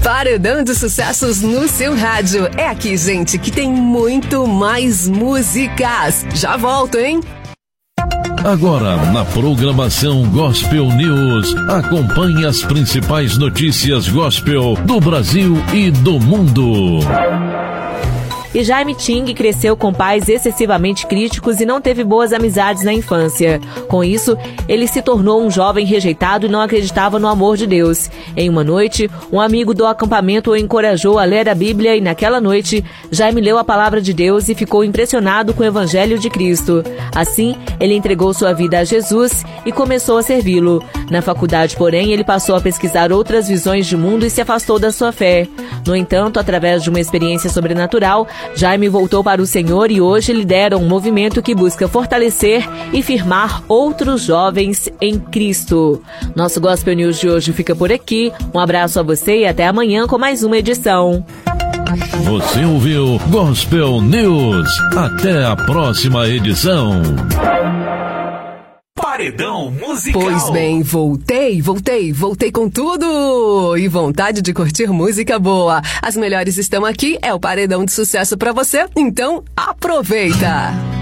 Paredão de sucessos no seu rádio. É aqui, gente, que tem muito mais músicas. Já volto, hein? Agora, na programação Gospel News, acompanhe as principais notícias gospel do Brasil e do mundo. E Jaime Ting cresceu com pais excessivamente críticos e não teve boas amizades na infância. Com isso, ele se tornou um jovem rejeitado e não acreditava no amor de Deus. Em uma noite, um amigo do acampamento o encorajou a ler a Bíblia e naquela noite, Jaime leu a palavra de Deus e ficou impressionado com o Evangelho de Cristo. Assim, ele entregou sua vida a Jesus e começou a servi-lo. Na faculdade, porém, ele passou a pesquisar outras visões de mundo e se afastou da sua fé. No entanto, através de uma experiência sobrenatural, Jaime voltou para o Senhor e hoje lidera um movimento que busca fortalecer e firmar outros jovens em Cristo. Nosso Gospel News de hoje fica por aqui. Um abraço a você e até amanhã com mais uma edição. Você ouviu Gospel News. Até a próxima edição. Paredão Musical. Pois bem, voltei com tudo e vontade de curtir música boa. As melhores estão aqui, é o Paredão de Sucesso pra você, então aproveita!